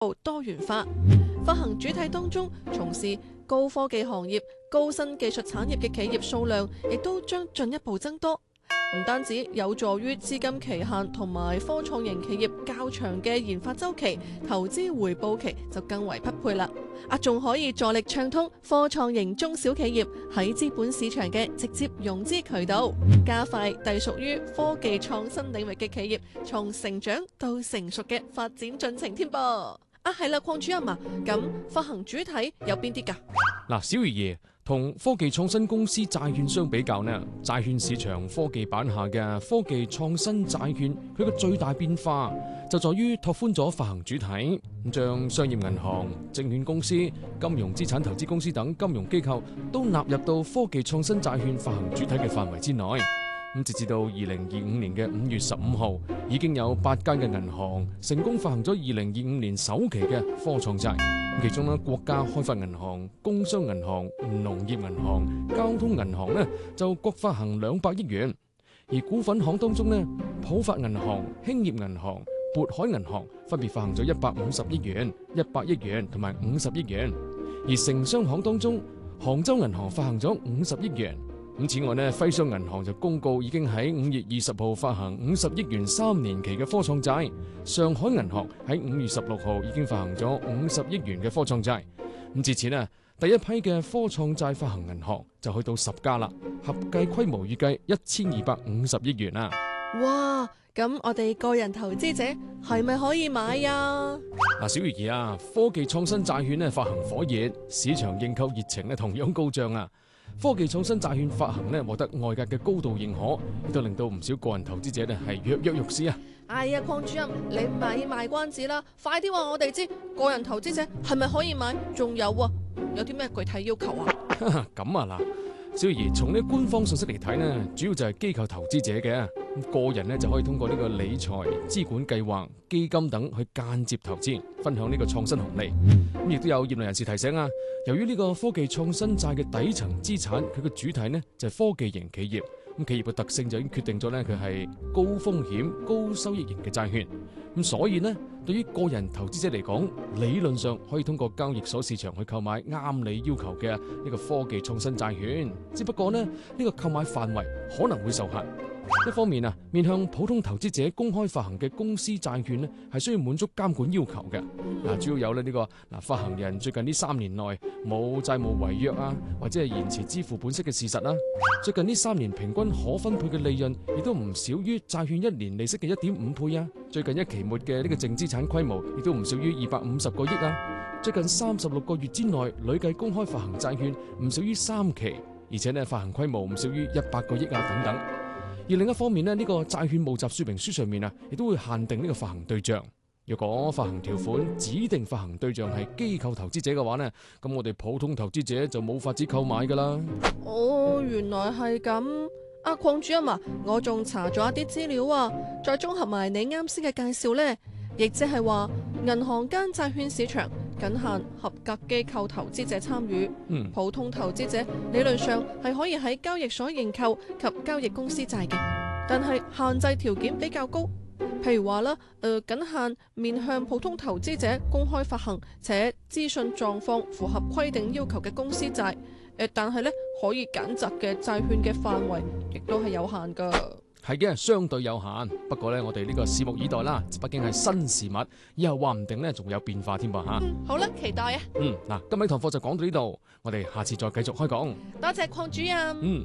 多元化。發行主體當中，從事高科技行業、高新技術產業嘅企業數量，亦都將進一步增多。唔單止有助於資金期限同埋科創型企業較長嘅研發週期，投資回報期就更為匹配啦。仲可以助力暢通科創型中小企業喺資本市場嘅直接融資渠道，加快隸屬於科技創新領域嘅企業從成長到成熟嘅發展進程添噃。係啦，鄺主任啊，咁發行主體有邊啲㗎？ 嗱，小魚爺，同科技創新公司債券相比較呢，債券市場科技版下嘅科技創新債券，佢嘅最大變化就在於拓寬咗發行主體，將商業銀行、證券公司、金融資產投資公司等金融機構都納入到科技創新債券發行主體嘅範圍之內。截至到2025年嘅5月15號，已經有8間嘅銀行成功發行咗2025年首期嘅科創債。其中呢，國家開發銀行、工商銀行、農業銀行、交通銀行呢就各發行200億元。而股份行當中呢，浦發銀行、興業銀行、渤海銀行分別發行咗150億元、100億元同埋50億元。而城商行當中，杭州銀行發行咗50億元。此外呢，徽商銀行就公告已經喺5月20號發行50億元3年期嘅科創債。上海銀行喺5月16號已經發行咗50億元嘅科創債。至此呢，第一批嘅科創債發行銀行就去到10家啦，合計規模預計1250億元啦。 哇！咁我哋個人投資者係咪可以買呀？ 小魚兒啊，科技創新債券呢發行火熱，市場認購熱情呢同樣高漲啊！科技創新債券發行呢獲得外界嘅高度認可，亦都令到唔少個人投資者呢係躍躍欲試啊！ 哎呀，鄺主任，你咪賣關子啦，快啲話我哋知個人投資者係咪可以買？仲有有啲咩具體要求啊？ 咁啊嗱，小魚，從呢官方信息嚟睇呢，主要就係機構投資者嘅，個人呢就可以通過呢個理財、資管計劃、基金等去間接投資，分享呢個創新紅利。亦都有業內人士提醒啊，由於呢個科技創新債嘅底層資產，佢嘅主體呢就係科技型企業。企業嘅特性就已經決定咗呢，佢係高風險、高收益型嘅債券。所以呢，對於個人投資者嚟講，理論上可以通過交易所市場去購買啱你要求嘅呢個科技創新債券。只不過呢，呢個購買範圍可能會受限。一方面面向普通投資者公開發行嘅公司債券係需要滿足監管要求嘅。主要有呢個發行人最近呢3年內冇債務違約或者係延遲支付本息嘅事實啦。最近呢3年平均可分配嘅利潤亦都唔少於債券1年利息嘅1.5倍啊。最近一期末嘅呢個淨資產規模亦都唔少於250個億啊。最近36個月之內累計公開發行債券唔少於3期，而且呢發行規模唔少於100個億等等。而另一方面呢，呢個債券募集說明書上面亦都會限定呢個發行對象。如果發行條款指定發行對象係機構投資者嘅話呢，咁我哋普通投資者就冇法子購買噶啦。 原來係咁。鄺主任我仲查咗一啲資料再綜合埋你啱先嘅介紹呢，亦即係話銀行間債券市場僅限合格機構投資者參與，普通投資者理論上係可以喺交易所認購及交易公司債嘅，但係限制條件比較高。譬如話僅限面向普通投資者公開發行且資訊狀況符合規定要求嘅公司債，但係可以揀擇嘅債券嘅範圍亦都係有限噶。 係嘅，相對有限。不過呢，我哋呢個拭目以待啦，畢竟係新事物，以後話唔定呢仲會有變化添噃吓。 好啦，期待啊。 嗱，今日堂課就講到呢度，我哋下次再繼續開講。 多謝鄺主任。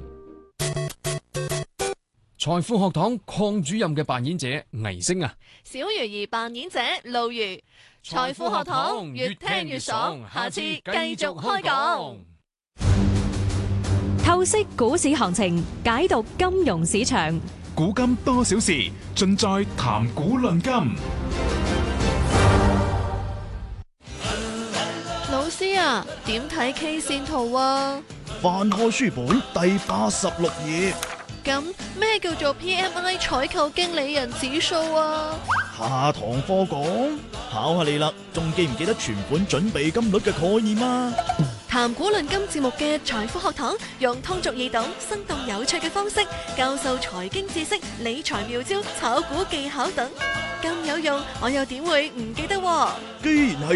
財富學堂鄺主任嘅扮演者倪星啊， 小魚兒扮演者露如。財富學堂越聽越爽，下次繼續開講。 透析股市行情，解讀金融市場， 古今多少事，盡在談股論金。 老師啊，點睇 K 線圖啊？ 翻開書本第86頁。 咁咩叫做 PMI 採購經理人指數啊？ 下堂課講，考下你啦，仲記唔記得存款準備金率嘅概念啊？ 談股論金節目嘅財富學堂，用通俗易懂、生動有趣嘅方式教授財經知識、理財妙招、炒股技巧等。 咁有用，我又點會唔記得喎？ 既然係